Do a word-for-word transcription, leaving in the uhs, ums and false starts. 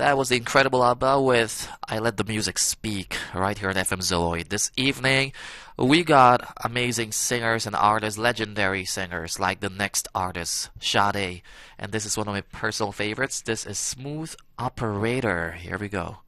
That was the Incredible ABBA with I Let the Music Speak right here on F M Zilloid. This evening, we got amazing singers and artists, legendary singers like the next artist, Sade. And this is one of my personal favorites. This is Smooth Operator. Here we go.